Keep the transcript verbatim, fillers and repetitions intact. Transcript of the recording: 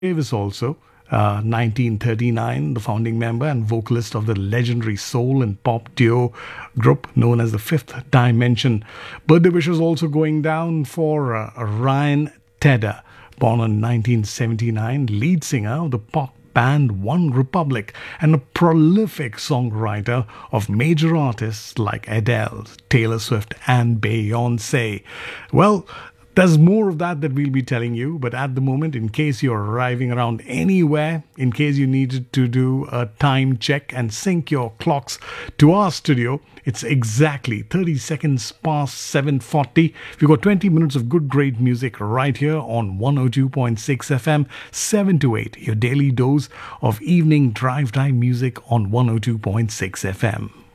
Davis also. Uh, nineteen thirty-nine, the founding member and vocalist of the legendary soul and pop duo group known as the Fifth Dimension. Birthday wishes also going down for uh, Ryan Tedder, born in nineteen seventy-nine, lead singer of the pop band One Republic and a prolific songwriter of major artists like Adele, Taylor Swift, and Beyonce. Well, there's more of that that we'll be telling you, but at the moment, in case you're arriving around anywhere, in case you needed to do a time check and sync your clocks to our studio, it's exactly thirty seconds past seven forty. We've got twenty minutes of good, great music right here on one oh two point six F M, seven to eight, your daily dose of evening drive time music on one oh two point six F M.